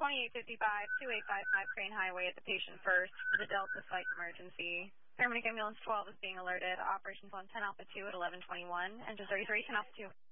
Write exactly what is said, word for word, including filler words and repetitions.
twenty-eight fifty-five, two eight five five Crane Highway at the patient first for the Delta Flight Emergency. Paramedic Ambulance twelve is being alerted. Operations on ten Alpha two at eleven twenty-one. Engine thirty-three, ten Alpha two.